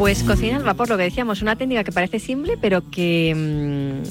Pues cocina al vapor, lo que decíamos, una técnica que parece simple, pero que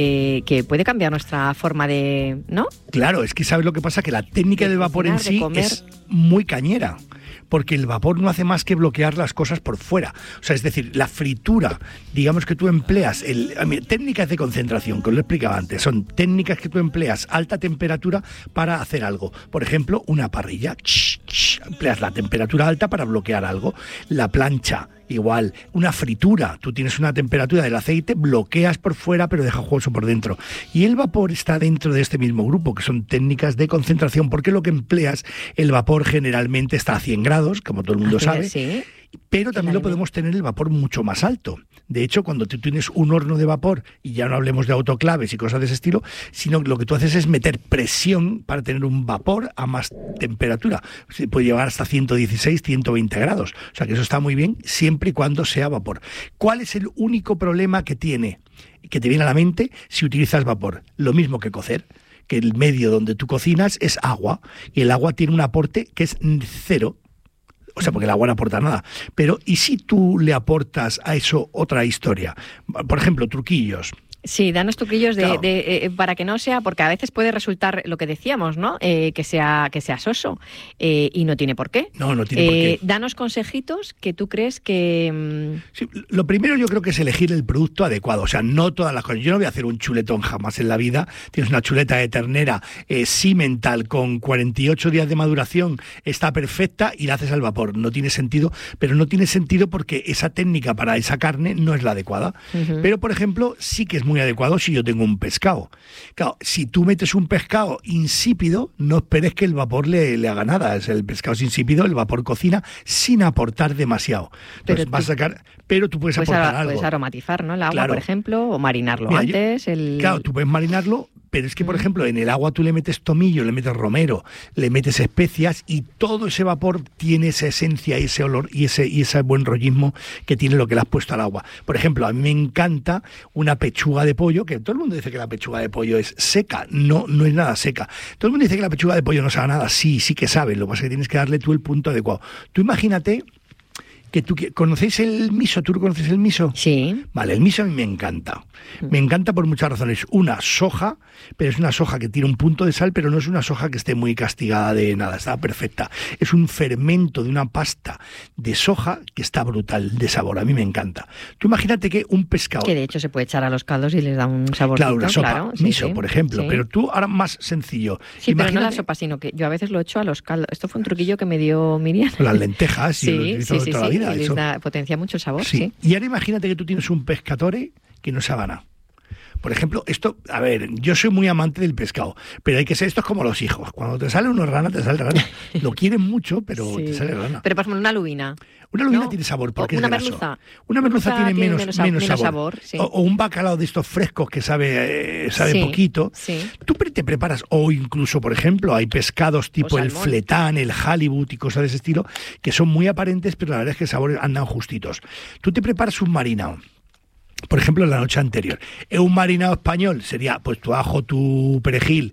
puede cambiar nuestra forma de... ¿no? Claro, es que ¿sabes lo que pasa? Que la técnica del vapor en sí es muy cañera, porque el vapor no hace más que bloquear las cosas por fuera. O sea, es decir, la fritura, digamos que tú empleas... técnicas de concentración, que os lo explicaba antes, son técnicas que tú empleas a alta temperatura para hacer algo. Por ejemplo, una parrilla, empleas la temperatura alta para bloquear algo. La plancha, igual. Una fritura, tú tienes una temperatura del aceite, bloqueas por fuera pero deja jugoso por dentro. Y el vapor está dentro de este mismo grupo, que son técnicas de concentración, porque lo que empleas, el vapor generalmente está a 100 grados, como todo el mundo sabe, sí. Pero también lo podemos tener el vapor mucho más alto. De hecho, cuando tú tienes un horno de vapor, y ya no hablemos de autoclaves y cosas de ese estilo, sino que lo que tú haces es meter presión para tener un vapor a más temperatura. Se puede llevar hasta 116, 120 grados. O sea que eso está muy bien, siempre y cuando sea vapor. ¿Cuál es el único problema que te viene a la mente si utilizas vapor? Lo mismo que cocer, que el medio donde tú cocinas es agua, y el agua tiene un aporte que es cero. O sea, porque el agua no aporta nada. Pero, ¿y si tú le aportas a eso otra historia? Por ejemplo, truquillos. Sí, danos truquillos Claro. para que no sea, porque a veces puede resultar lo que decíamos, ¿no? Que sea soso y no tiene por qué. No tiene por qué. Danos consejitos que tú crees que... Sí, lo primero yo creo que es elegir el producto adecuado. O sea, no todas las cosas. Yo no voy a hacer un chuletón jamás en la vida. Tienes una chuleta de ternera Simmental con 48 días de maduración, está perfecta y la haces al vapor. No tiene sentido, pero no tiene sentido porque esa técnica para esa carne no es la adecuada. Uh-huh. Pero, por ejemplo, sí que es muy adecuado si yo tengo un pescado. Claro, si tú metes un pescado insípido, no esperes que el vapor le haga nada. El pescado es insípido, el vapor cocina sin aportar demasiado. Entonces vas a sacar, pero tú puedes aportar algo. Puedes aromatizar, ¿no? El agua, Claro. por ejemplo, o marinarlo Mira, antes. Claro, tú puedes marinarlo, pero es que, por ejemplo, en el agua tú le metes tomillo, le metes romero, le metes especias y todo ese vapor tiene esa esencia y ese olor y ese buen rollismo que tiene lo que le has puesto al agua. Por ejemplo, a mí me encanta una pechuga de pollo, que todo el mundo dice que la pechuga de pollo es seca. No es nada seca. Todo el mundo dice que la pechuga de pollo no sabe nada. Sí que sabe. Lo que pasa es que tienes que darle tú el punto adecuado. Tú imagínate que ¿conocéis el miso? ¿Tú conoces el miso? Sí. Vale, el miso a mí me encanta. Me encanta por muchas razones. Una, soja, pero es una soja que tiene un punto de sal, pero no es una soja que esté muy castigada de nada, está perfecta. Es un fermento de una pasta de soja que está brutal de sabor, a mí me encanta. Tú imagínate que un pescado... Que de hecho se puede echar a los caldos y les da un saborcito. Claro, una sopa, claro, miso, sí, por ejemplo, sí. pero tú ahora más sencillo. Sí, imagínate, pero no la sopa, sino que yo a veces lo echo a los caldos. Esto fue un truquillo que me dio Miriam. las lentejas, y lo Sí, utilizo toda la vida. y les Eso. potencia mucho el sabor, Sí. sí. Y ahora imagínate que tú tienes un pescatore que no sabe a nada. Por ejemplo, esto, a ver, yo soy muy amante del pescado, pero hay que ser, esto es como los hijos. Cuando te sale una rana, te sale rana. Lo quieren mucho, pero Sí. te sale rana. Pero por ejemplo, una lubina. Una lubina ¿no? tiene sabor porque O una es graso. merluza. Una merluza tiene menos sabor, sí. O un bacalao de estos frescos que sabe Sí, poquito. sí. Tú te preparas, o incluso, por ejemplo, hay pescados tipo el salmón. fletán, el halibut y cosas de ese estilo, que son muy aparentes, pero la verdad es que el sabor andan justitos. Tú te preparas un marinado. Por ejemplo, la noche anterior. Un marinado español sería, pues tu ajo, tu perejil,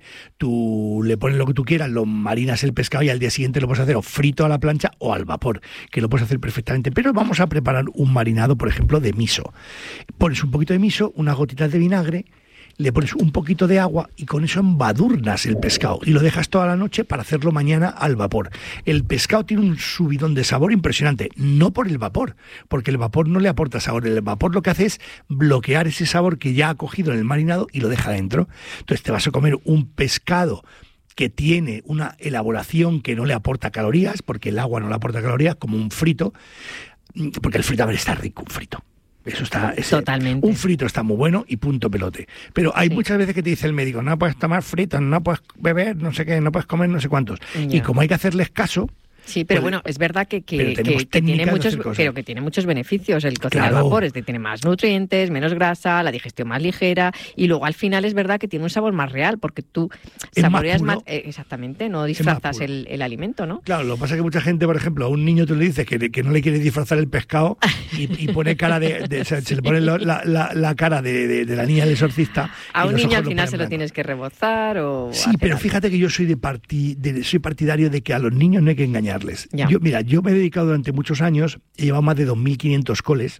tú le pones lo que tú quieras, lo marinas el pescado y al día siguiente lo puedes hacer o frito a la plancha o al vapor, que lo puedes hacer perfectamente. Pero vamos a preparar un marinado, por ejemplo, de miso. Pones un poquito de miso, unas gotitas de vinagre, le pones un poquito de agua y con eso embadurnas el pescado y lo dejas toda la noche para hacerlo mañana al vapor. El pescado tiene un subidón de sabor impresionante, no por el vapor, porque el vapor no le aporta sabor. El vapor lo que hace es bloquear ese sabor que ya ha cogido en el marinado y lo deja dentro. Entonces te vas a comer un pescado que tiene una elaboración que no le aporta calorías, porque el agua no le aporta calorías, como un frito, porque el frito, a ver, está rico, un frito. Eso está... Totalmente. Un frito está muy bueno y punto pelote. Pero hay muchas veces que te dice el médico, no puedes tomar fritos, no puedes beber, no sé qué, no puedes comer no sé cuántos. Ya. Y como hay que hacerles caso... Sí, pero pues, bueno, es verdad que tiene muchos, pero que tiene muchos beneficios. El cocinar Claro. al vapor es que tiene más nutrientes, menos grasa, la digestión más ligera y luego al final es verdad que tiene un sabor más real porque tú Es más saboreas puro. más, exactamente, no disfrazas puro. el alimento, ¿no? Claro, lo que pasa es que mucha gente, por ejemplo, a un niño tú le dices que no le quiere disfrazar el pescado y pone cara o sea, se le pone la cara de la niña del exorcista. A y un los niño ojos al final ponen se lo blancos. tienes que rebozar o Sí, hacer pero algo. fíjate que yo soy soy partidario de que a los niños no hay que engañarlos. enseñarles. Ya. Yo me he dedicado durante muchos años, he llevado más de 2.500 coles,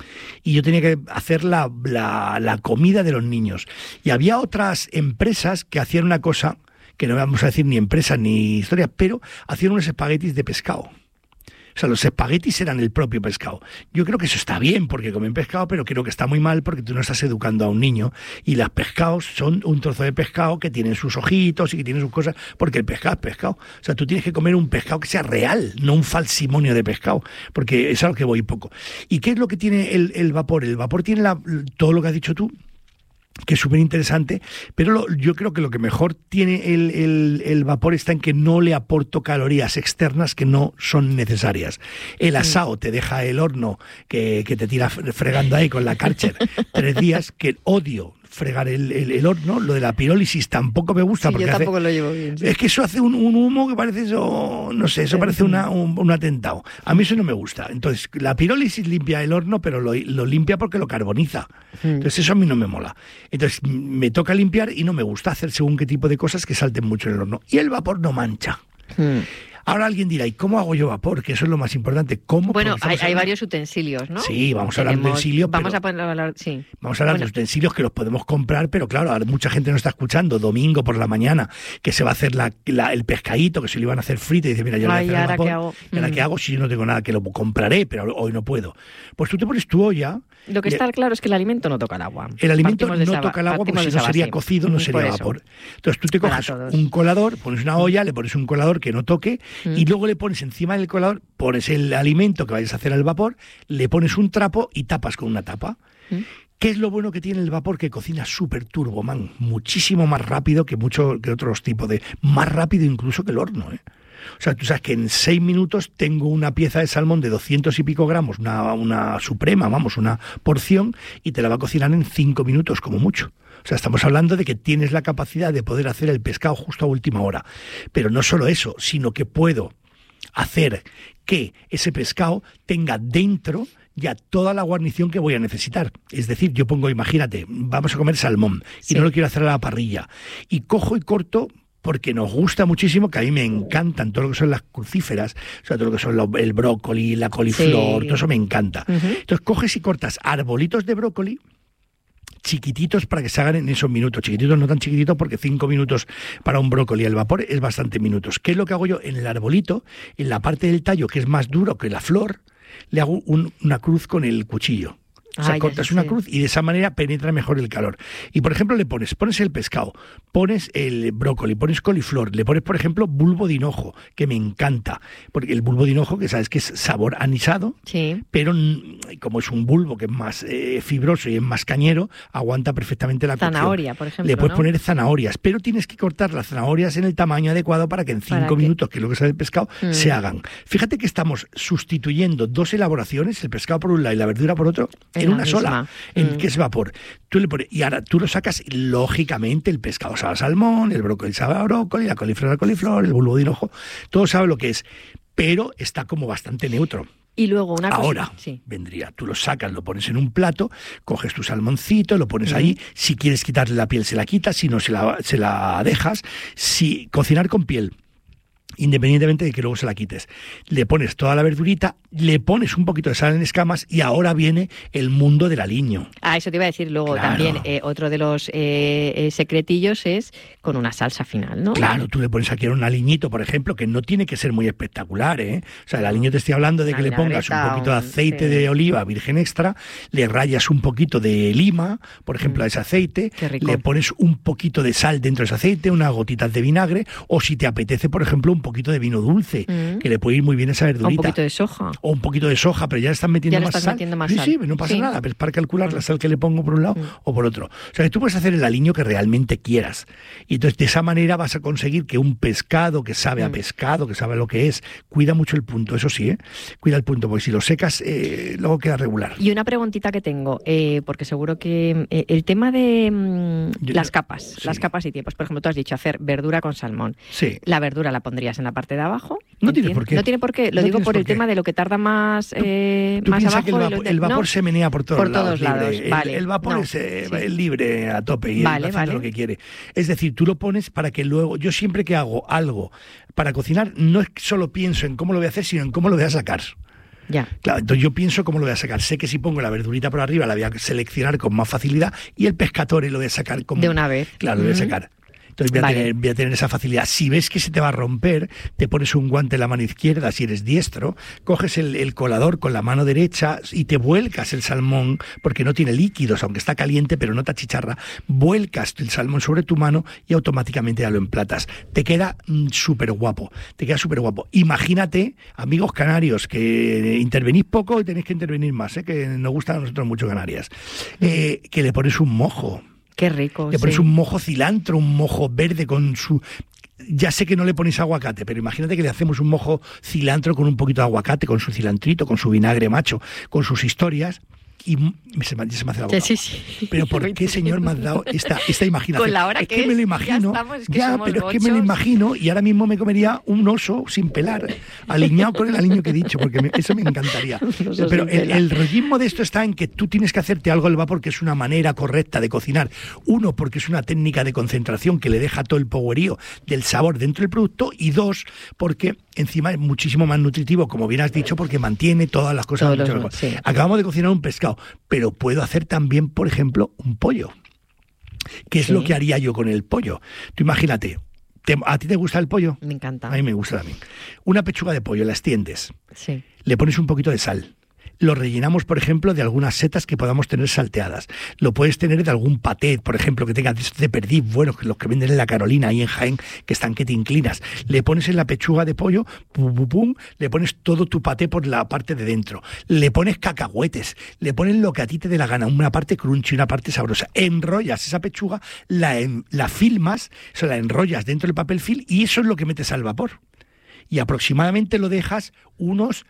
y yo tenía que hacer la comida de los niños. Y había otras empresas que hacían una cosa, que no vamos a decir ni empresa ni historia, pero hacían unos espaguetis de pescado. O sea, los espaguetis eran el propio pescado. Yo creo que eso está bien porque comen pescado, pero creo que está muy mal porque tú no estás educando a un niño. Y los pescados son un trozo de pescado que tienen sus ojitos y que tienen sus cosas, porque el pescado es pescado. O sea, tú tienes que comer un pescado que sea real, no un falsimonio de pescado, porque es a lo que voy poco. ¿Y qué es lo que tiene el vapor? El vapor tiene todo lo que has dicho tú, que es súper interesante, pero yo creo que lo que mejor tiene el vapor está en que no le aporto calorías externas que no son necesarias. El asado te deja el horno que te tira fregando ahí con la Karcher 3 días, que odio fregar el horno. Lo de la pirólisis tampoco me gusta. Sí, porque yo tampoco lo llevo bien. Sí. Es que eso hace un humo que parece eso, no sé, eso parece un atentado. A mí eso no me gusta. Entonces, la pirólisis limpia el horno, pero lo limpia porque lo carboniza. Entonces, eso a mí no me mola. Entonces, me toca limpiar y no me gusta hacer según qué tipo de cosas que salten mucho en el horno. Y el vapor no mancha. Ahora alguien dirá, ¿y cómo hago yo vapor? Que eso es lo más importante. ¿Cómo? Bueno, hay varios utensilios, ¿no? Sí, vamos a hablar de utensilios. Vamos a hablar, sí. Vamos a hablar de utensilios que los podemos comprar, pero claro, ahora mucha gente no está escuchando domingo por la mañana que se va a hacer el pescadito, que se lo iban a hacer frito y dice, mira, yo le voy a hacer el vapor. ¿Y ahora qué hago si yo no tengo nada? Que lo compraré, pero hoy no puedo. Pues tú te pones tu olla. Lo que está claro es que el alimento no toca el agua. El alimento no toca el agua porque si no sería cocido, no sería vapor. Entonces tú te coges un colador, pones una olla, le pones un colador que no toque y luego le pones encima del colador, pones el alimento que vayas a hacer al vapor, le pones un trapo y tapas con una tapa. ¿Qué es lo bueno que tiene el vapor? Que cocina súper turbo, man, muchísimo más rápido que otros tipos más rápido incluso que el horno, ¿eh? O sea, tú sabes que en 6 minutos tengo una pieza de salmón de 200 y pico gramos, una suprema, una porción, y te la va a cocinar en 5 minutos como mucho. O sea, estamos hablando de que tienes la capacidad de poder hacer el pescado justo a última hora. Pero no solo eso, sino que puedo hacer que ese pescado tenga dentro ya toda la guarnición que voy a necesitar. Es decir, yo pongo, imagínate, vamos a comer salmón y no lo quiero hacer a la parrilla. Y cojo y corto, porque nos gusta muchísimo, que a mí me encantan todo lo que son las crucíferas, o sea, todo lo que son el brócoli, la coliflor, todo eso me encanta. Entonces coges y cortas arbolitos de brócoli chiquititos para que se hagan en esos minutos. Chiquititos, no tan chiquititos, porque 5 minutos para un brócoli al vapor es bastante minutos. ¿Qué es lo que hago yo? En el arbolito, en la parte del tallo, que es más duro que la flor, le hago una cruz con el cuchillo. O sea, cortas una cruz y de esa manera penetra mejor el calor. Y, por ejemplo, pones el pescado, pones el brócoli, pones coliflor, le pones, por ejemplo, bulbo de hinojo, que me encanta. Porque el bulbo de hinojo, que sabes que es sabor anisado, pero como es un bulbo que es más fibroso y es más cañero, aguanta perfectamente la cocción. Zanahoria, por ejemplo, le puedes poner zanahorias, pero tienes que cortar las zanahorias en el tamaño adecuado para que en 5 minutos, que es lo que sale del pescado, se hagan. Fíjate que estamos sustituyendo 2 elaboraciones, el pescado por un lado y la verdura por otro, en una sola, que es vapor. Tú le pones, y ahora tú lo sacas, y lógicamente el pescado sabe a salmón, el brócoli sabe a brócoli, la coliflor, el bulbo de hinojo, todo sabe lo que es, pero está como bastante neutro. Y luego una cosa. Ahora vendría, tú lo sacas, lo pones en un plato, coges tu salmoncito, lo pones ahí, si quieres quitarle la piel se la quitas, si no se la dejas, si cocinar con piel, independientemente de que luego se la quites. Le pones toda la verdurita, le pones un poquito de sal en escamas y ahora viene el mundo del aliño. Eso te iba a decir luego también. Otro de los secretillos es con una salsa final, ¿no? Claro, tú le pones aquí un aliñito, por ejemplo, que no tiene que ser muy espectacular, ¿eh? O sea, el aliño te estoy hablando de que le pongas un poquito de aceite de oliva virgen extra, le rayas un poquito de lima, por ejemplo, a ese aceite, le pones un poquito de sal dentro de ese aceite, unas gotitas de vinagre, o si te apetece, por ejemplo, un poquito de vino dulce, que le puede ir muy bien esa verdurita. O un poquito de soja. O un poquito de soja, pero ya le están metiendo más sal. Sí, no pasa nada, pero es para calcular la sal que le pongo por un lado o por otro. O sea, que tú puedes hacer el aliño que realmente quieras. Y entonces de esa manera vas a conseguir que un pescado que sabe a pescado, que sabe lo que es, cuida mucho el punto, eso sí, cuida el punto, porque si lo secas, luego queda regular. Y una preguntita que tengo, porque seguro que el tema de las capas y tiempos, por ejemplo, tú has dicho hacer verdura con salmón. Sí. La verdura la pondrías enrollas en la parte de abajo. No tiene por qué. No tiene por qué. Lo digo por el tema de lo que tarda más, más abajo. Que el vapor se menea por todos lados. Vale. El vapor es libre a tope y hace lo que quiere. Es decir, tú lo pones para que luego... Yo siempre que hago algo para cocinar, no es solo pienso en cómo lo voy a hacer, sino en cómo lo voy a sacar. Ya. Claro, entonces yo pienso cómo lo voy a sacar. Sé que si pongo la verdurita por arriba la voy a seleccionar con más facilidad y el pescatore lo voy a sacar como... De una vez. Claro, lo voy a sacar. Entonces voy a tener esa facilidad. Si ves que se te va a romper, te pones un guante en la mano izquierda, si eres diestro, coges el colador con la mano derecha y te vuelcas el salmón, porque no tiene líquidos, aunque está caliente, pero no te achicharra, vuelcas el salmón sobre tu mano y automáticamente ya lo emplatas. Te queda súper guapo, Imagínate, amigos canarios, que intervenís poco y tenéis que intervenir más, que nos gustan a nosotros mucho Canarias, que le pones un mojo. Qué rico. Le pones un mojo cilantro, un mojo verde con su... Ya sé que no le ponéis aguacate, pero imagínate que le hacemos un mojo cilantro con un poquito de aguacate, con su cilantrito, con su vinagre macho, con sus historias... Y se me hace la boca. Sí. Pero ¿por qué, señor, me has dado esta imaginación? Con la hora que me lo imagino. Es que me lo imagino y ahora mismo me comería un oso sin pelar, alineado con el aliño que he dicho, porque eso me encantaría. Pero el rollismo de esto está en que tú tienes que hacerte algo al vapor, que es una manera correcta de cocinar. Uno, porque es una técnica de concentración que le deja todo el powerío del sabor dentro del producto. Y dos, porque encima es muchísimo más nutritivo, como bien has dicho, porque mantiene todas las cosas mucho mejor. Sí. Acabamos de cocinar un pescado, pero puedo hacer también, por ejemplo, un pollo. ¿Qué es lo que haría yo con el pollo? Tú imagínate, ¿a ti te gusta el pollo? Me encanta. A mí me gusta también. Una pechuga de pollo, la extiendes. Sí. Le pones un poquito de sal. Lo rellenamos, por ejemplo, de algunas setas que podamos tener salteadas. Lo puedes tener de algún paté, por ejemplo, que tenga de perdiz, bueno, los que venden en la Carolina, ahí en Jaén, que están que te inclinas. Le pones en la pechuga de pollo, le pones todo tu paté por la parte de dentro. Le pones cacahuetes, le pones lo que a ti te dé la gana, una parte crunchy, una parte sabrosa. Enrollas esa pechuga, la filmas, la enrollas dentro del papel film y eso es lo que metes al vapor. Y aproximadamente lo dejas unos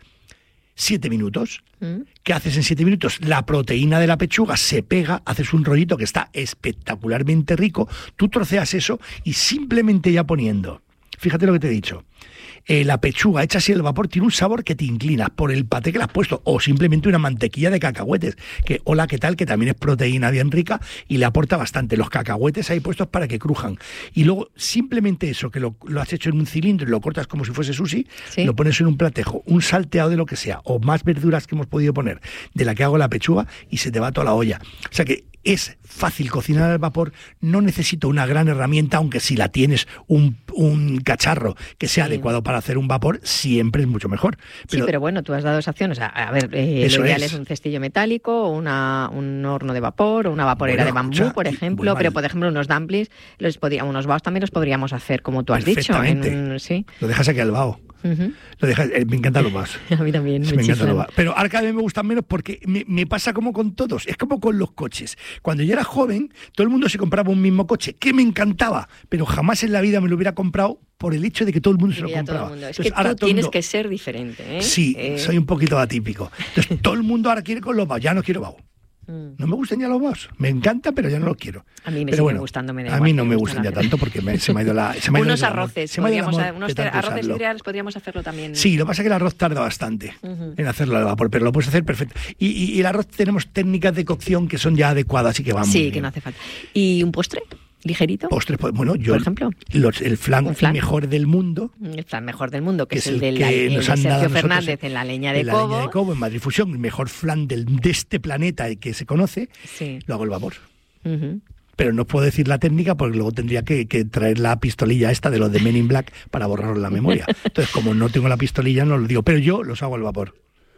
7 minutos. ¿Qué haces en 7 minutos? La proteína de la pechuga se pega, haces un rollito que está espectacularmente rico, tú troceas eso y simplemente ya poniendo, fíjate lo que te he dicho, la pechuga hecha así al vapor tiene un sabor que te inclinas por el paté que le has puesto, o simplemente una mantequilla de cacahuetes, que hola, ¿qué tal? Que también es proteína bien rica y le aporta bastante. Los cacahuetes ahí puestos para que crujan. Y luego simplemente eso, que lo has hecho en un cilindro y lo cortas como si fuese sushi, ¿sí? Lo pones en un platejo, un salteado de lo que sea, o más verduras que hemos podido poner, de la que hago la pechuga, y se te va toda la olla. O sea que es fácil cocinar al vapor, no necesito una gran herramienta, aunque si la tienes un cacharro que sea adecuado para hacer un vapor, siempre es mucho mejor. Pero bueno, tú has dado esa opción, o sea, a ver, lo ideal es un cestillo metálico, o un horno de vapor, o una vaporera de bambú, por ejemplo, pero por ejemplo unos dumplings, unos baos también los podríamos hacer como tú has dicho. ¿Sí? Lo dejas aquí al bao. Lo dejas, me encantan los baos. A mí también. Me encantan los baos. Pero ahora cada vez me gustan menos porque me pasa como con todos. Es como con los coches. Cuando yo era joven, todo el mundo se compraba un mismo coche, que me encantaba, pero jamás en la vida me lo hubiera comprado por el hecho de que todo el mundo se lo compraba. Es que tú tienes que ser diferente, ¿eh? Sí, soy un poquito atípico. Entonces todo el mundo ahora quiere con los baos. Ya no quiero bao. No me gustan ya los baos. Me encanta, pero ya no los quiero. A mí me siguen gustando. A mí no me gustan ya tanto porque se me ha ido la... Unos arroces. Unos arroces cereales podríamos hacerlo también. Sí, lo que pasa es que el arroz tarda bastante en hacerlo al vapor, pero lo puedes hacer perfecto. Y el arroz tenemos técnicas de cocción que son ya adecuadas y que van muy bien. Sí, que no hace falta. ¿Y un postre? ¿Ligerito? Postres, bueno, yo, por ejemplo, el flan mejor del mundo. El flan mejor del mundo, que es el de Sergio Fernández en la leña de Cobo. En la leña de Cobo, en Madrid Fusión, el mejor flan de este planeta que se conoce, lo hago al vapor. Pero no puedo decir la técnica porque luego tendría que traer la pistolilla esta de los de Men in Black para borrar la memoria. Entonces, como no tengo la pistolilla, no lo digo. Pero yo los hago al vapor.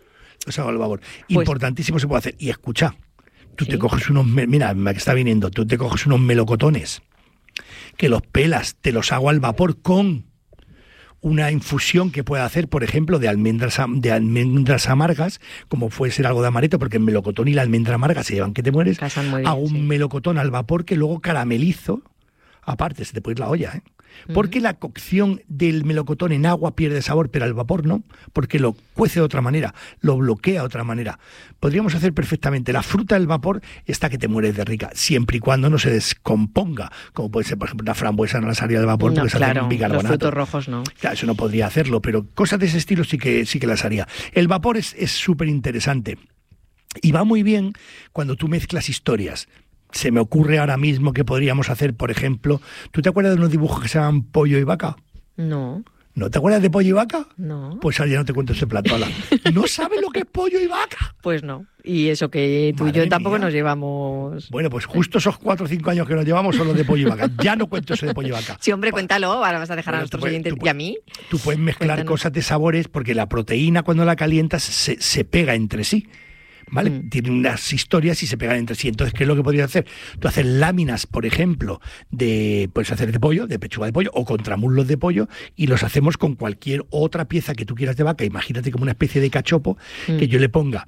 Importantísimo se puede hacer. Y escucha. Tú te coges mira, me está viniendo, tú te coges unos melocotones, que los pelas, te los hago al vapor con una infusión que pueda hacer, por ejemplo, de almendras amargas, como puede ser algo de amaretto, porque el melocotón y la almendra amarga se llevan que te mueres. Casan muy bien, hago un melocotón al vapor que luego caramelizo, aparte, se te puede ir la olla, Porque la cocción del melocotón en agua pierde sabor, pero al vapor no, porque lo cuece de otra manera, lo bloquea de otra manera. Podríamos hacer perfectamente. La fruta del vapor está que te mueres de rica, siempre y cuando no se descomponga, como puede ser, por ejemplo, una frambuesa no la haría del vapor, porque se hace en bicarbonato. Los frutos rojos no. Claro, eso no podría hacerlo, pero cosas de ese estilo sí que las haría. El vapor es súper interesante y va muy bien cuando tú mezclas historias. Se me ocurre ahora mismo que podríamos hacer, por ejemplo, ¿tú te acuerdas de unos dibujos que se llaman Pollo y Vaca? No. ¿No te acuerdas de Pollo y Vaca? No. Pues ahora ya no te cuento ese plato. ¿No sabes lo que es Pollo y Vaca? Pues no. Y eso que tú y yo tampoco nos llevamos... Bueno, pues justo esos 4 o 5 años que nos llevamos son los de Pollo y Vaca. Ya no cuento eso de Pollo y Vaca. Sí, hombre, cuéntalo. Ahora vas a dejar a nuestros oyentes y a mí. Tú puedes mezclar cosas de sabores porque la proteína cuando la calientas se pega entre sí. ¿Vale? Tiene unas historias y se pegan entre sí. Entonces, ¿qué es lo que podrías hacer? Tú haces láminas, por ejemplo, puedes hacer de pollo, de pechuga de pollo o contramuslos de pollo, y los hacemos con cualquier otra pieza que tú quieras de vaca. Imagínate como una especie de cachopo que yo le ponga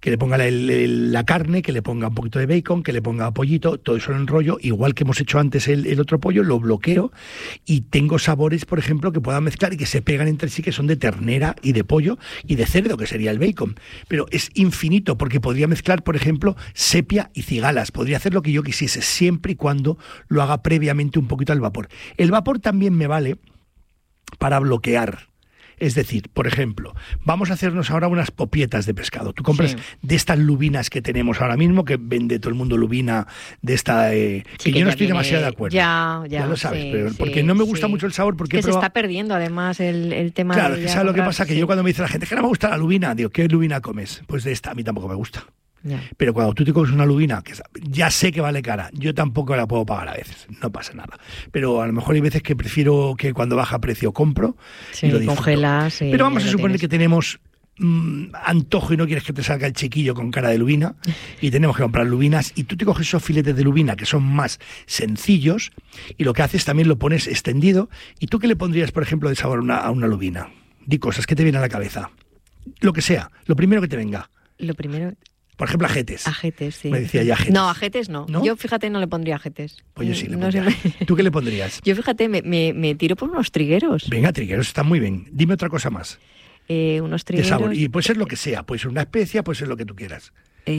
la carne, que le ponga un poquito de bacon, que le ponga pollito, todo eso lo enrollo, igual que hemos hecho antes el otro pollo, lo bloqueo y tengo sabores, por ejemplo, que puedan mezclar y que se pegan entre sí, que son de ternera y de pollo y de cerdo, que sería el bacon. Pero es infinito, porque podría mezclar, por ejemplo, sepia y cigalas. Podría hacer lo que yo quisiese, siempre y cuando lo haga previamente un poquito al vapor. El vapor también me vale para bloquear. Es decir, por ejemplo, vamos a hacernos ahora unas popietas de pescado. Tú compras de estas lubinas que tenemos ahora mismo, que vende todo el mundo lubina de esta... que yo no estoy demasiado de acuerdo. Ya lo sabes, pero porque no me gusta mucho el sabor. Porque se está perdiendo además el tema Claro, de... ¿sabes lo que pasa? Que yo cuando me dice la gente que no me gusta la lubina, digo, ¿qué lubina comes? Pues de esta, a mí tampoco me gusta. Ya. Pero cuando tú te comes una lubina, que ya sé que vale cara, yo tampoco la puedo pagar a veces, no pasa nada. Pero a lo mejor hay veces que prefiero que cuando baja precio compro y lo disfruto. Congelas. Pero vamos a suponer que tenemos antojo y no quieres que te salga el chiquillo con cara de lubina y tenemos que comprar lubinas y tú te coges esos filetes de lubina que son más sencillos y lo que haces también lo pones extendido. ¿Y tú qué le pondrías, por ejemplo, de sabor a una lubina? Di cosas que te vienen a la cabeza. Lo que sea, lo primero que te venga. Lo primero... Por ejemplo, ajetes. Ajetes, sí. Me decía ya ajetes. No, ajetes no. Yo, fíjate, no le pondría ajetes. Pues yo sí le pondría. ¿Tú qué le pondrías? Yo, fíjate, me tiro por unos trigueros. Venga, trigueros, está muy bien. Dime otra cosa más. Unos trigueros... De sabor. Y puede ser lo que sea. Puede ser una especia, puede ser lo que tú quieras.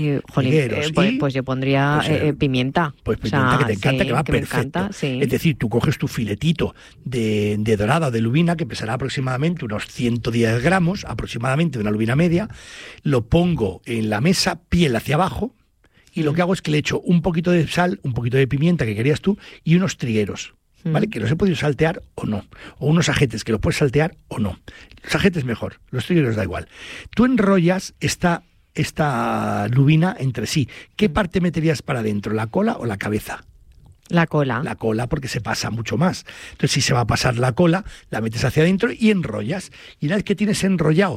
Pues yo pondría pimienta. Pues pimienta, que te encanta, que va perfecto. Encanta, sí. Es decir, tú coges tu filetito de dorada o de lubina, que pesará aproximadamente unos 110 gramos, aproximadamente de una lubina media, lo pongo en la mesa, piel hacia abajo, y lo que hago es que le echo un poquito de sal, un poquito de pimienta, que querías tú, y unos trigueros. ¿Vale? Que los he podido saltear o no. O unos ajetes, que los puedes saltear o no. Los ajetes mejor, los trigueros da igual. Tú enrollas esta lubina entre sí. ¿Qué parte meterías para adentro, la cola o la cabeza? La cola. La cola, porque se pasa mucho más. Entonces, si se va a pasar la cola, la metes hacia adentro y enrollas. Y una vez que tienes enrollado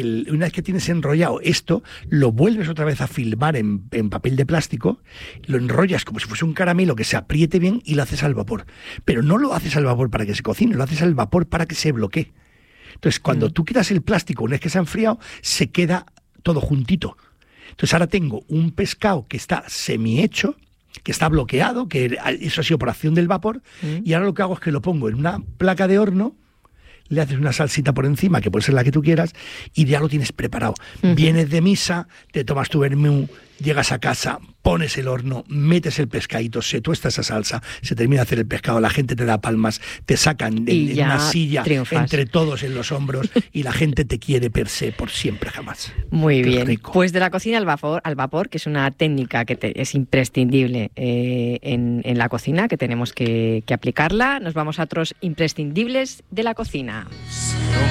esto, lo vuelves otra vez a filmar en papel de plástico, lo enrollas como si fuese un caramelo que se apriete bien y lo haces al vapor. Pero no lo haces al vapor para que se cocine, lo haces al vapor para que se bloquee. Entonces, cuando tú quitas el plástico, una vez que se ha enfriado, se queda todo juntito. Entonces, ahora tengo un pescado que está semi-hecho, que está bloqueado, que eso ha sido por acción del vapor, y ahora lo que hago es que lo pongo en una placa de horno, le haces una salsita por encima, que puede ser la que tú quieras, y ya lo tienes preparado. Vienes de misa, te tomas tu vermú, llegas a casa, pones el horno, metes el pescadito, se tuesta esa salsa, se termina de hacer el pescado, la gente te da palmas, te sacan en una silla, triunfas. Entre todos en los hombros, y la gente te quiere per se, por siempre jamás. Muy bien. Rico. Pues de la cocina al vapor, que es una técnica que es imprescindible en la cocina, que tenemos que aplicarla, nos vamos a otros imprescindibles de la cocina.